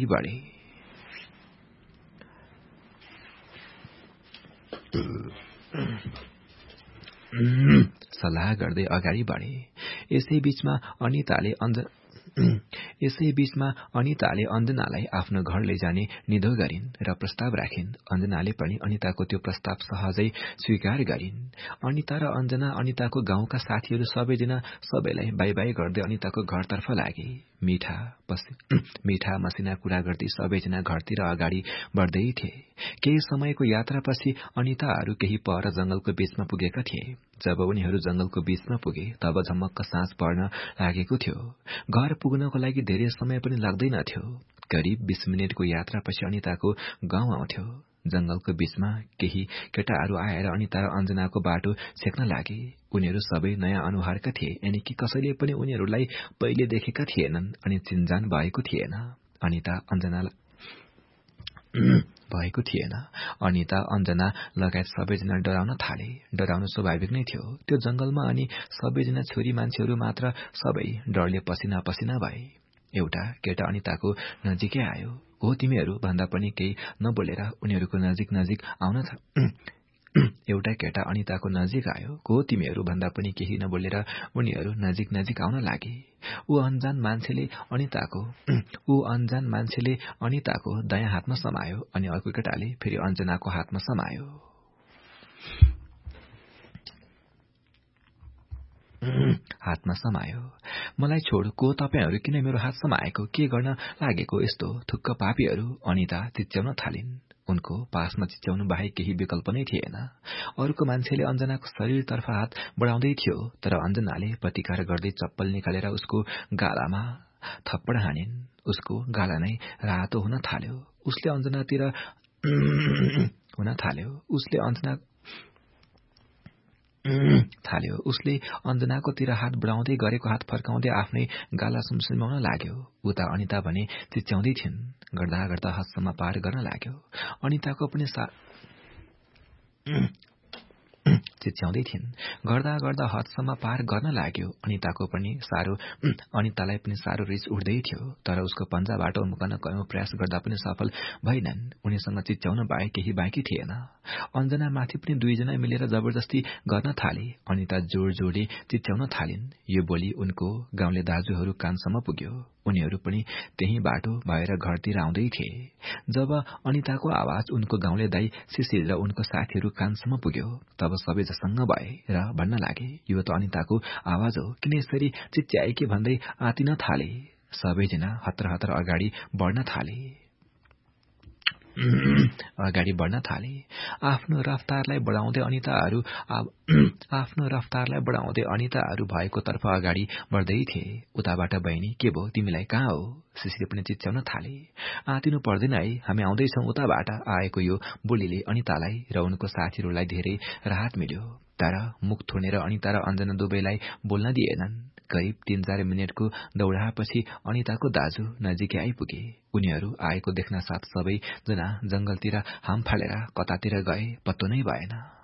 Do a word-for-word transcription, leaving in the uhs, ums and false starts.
अगाडि बढे। सल्लाह गर्दै अगाडि बढे। यसै बीचमा अनिताले अन्ज यसै बीचमा अनिताले अञ्जनालाई आफ्नो घर लैजाने निधो गरिन् र प्रस्ताव राखिन्। अञ्जनाले पनि अनिताको त्यो प्रस्ताव सहजै स्वीकार गरिन्। अनिता र अञ्जना अनिताको गाउँका साथीहरू सबैजना सबैलाई बाई बाई गर्दै अनिताको घरतर्फ लागे। मिठा मिठा मसिना कुरा गर्दै सबैजना घरतिर अगाडि बढ्दै थिए। केही समयको यात्रापछि अनिताहरू केही पर जंगलको बीचमा पुगेका थिए। जब उनीहरू जंगलको बीचमा पुगे तब झमक्क साँझ पर्न लागेको थियो। घर पुग्नको लागि धेरै समय पनि लाग्दैन थियो। करिब बीस मिनटको यात्रापछि अनिताको गाउँ आउँथ्यो। जंगलको बीचमा केही केटाहरू आएर अनिता र अञ्जनाको बाटो छेक्न लागे। उनीहरू सबै नयाँ अनुहारका थिए, यानि कि कसैले पनि उनीहरूलाई पहिले देखेका थिएनन् अनि चिन्जान भएको थिएन। अनिता अञ्जनालाई भएको थिएन। अनिता अञ्जना लगायत सबैजना डराउन थाले। डराउनु स्वाभाविक नै थियो त्यो जंगलमा, अनि सबैजना छोरी मान्छेहरू मात्र सबै डरले पसिना पसिना भए। एउटा केटा अनिताको नजिकै आयो। हो तिमीहरू भन्दा पनि केही नबोलेर उनीहरूको नजिक नजिक आउन था एउटा केटा अनिताको नजिक आयो। हो तिमीहरू भन्दा पनि केही नबोलेर उनीहरू नजिक नजिक आउन लागे। ऊ अनजान मान्छेले अनिताको ऊ अनजान मान्छेले अनिताको दायाँ हातमा समायो अनि अर्को केटाले फेरि अञ्जनाको हातमा समायो। हातमा समायो। मलाई छोड, को तपाईहरू किन मेरो हात समाएको? के गर्न लागेको यस्तो थुक्क पापीहरू? अनिता चिच्याउन थालिन्। उनको पासमा चिच्याउनु बाहेक केही विकल्प नै थिएन। अर्को मान्छेले अञ्जनाको शरीरतर्फ हात बढाउँदै थियो, तर अञ्जनाले प्रतिकार गर्दै चप्पल निकालेर उसको गालामा थप्पड हानिन्। उसको गाला नै रातो हुन थाल्यो। उसले अञ्जनातिर हुन थाल्यो। उसले अञ्जना थाल्यो उसले अञ्जनाकोतिर हात बढाउँदै गरेको हात फर्काउँदै आफ्नै गाला सुमसुमाउन लाग्यो। उता अनिता भने चिच्याउँदै थिइन्। गर्दा गर्दा हदसम्म पार गर्न लाग्यो। अनिताको पनि सा चिच्याउँदै थिइन्। गर्दा गर्दा हदसम्म पार गर्न लाग्यो। अनिताको पनि सारो अनितालाई पनि सारो रिस उठ्दै थियो, तर उसको पन्जाबाट उम्कन कयौं प्रयास गर्दा पनि सफल भएनन्। उनीसँग चिच्याउन बाहेक केही बाँकी थिएन। अञ्जना माथि पनि दुईजना मिलेर जबरजस्ती गर्न थाले। अनिता जोड जोडले चिच्याउन थालिन्। यो बोली उनको गाउँले दाजुहरू कानसम्म पुग्यो। उनीहरू पनि त्यही बाटो भएर घरतिर आउँदै थिए। जब अनिताको आवाज उनको गाउँले दाई शिशिर र उनको साथीहरू कानसम्म पुग्यो, तब सबै जसङ्ग भए र भन्न लागे, यो त अनिताको आवाज हो, किन यसरी चिच्याए कि भन्दै आतिन थाले। सबैजना हत्र हत्र अगाडि बढ्न थाले अगाडि बढ्न थाले आफ्नो रफ्तारलाई बढाउँदै अनिताहरू आफ्नो रफ्तारलाई बढाउँदै अनिताहरू भएको तर्फ अगाडि बढ्दै थिए। उताबाट बहिनी, के भो, तिमीलाई कहाँ हो? शिशिर पनि चिच्याउन थाले। आतिनु पर्दैन है, हामी आउँदैछौं उताबाट। आएको यो बोलीले अनितालाई र उनको साथीहरूलाई धेरै राहत मिल्यो। तर मुख थुनेर अनिता र अञ्जना दुवैलाई बोल्न दिएनन्। करिब तीन चार मिनटको दौडाएपछि अनिताको दाजु नजिकै आइपुगे। उनीहरू आएको देख्न साथ सबै जना जंगलतिर हाम फालेर कतातिर गए पत्तो नै भएन।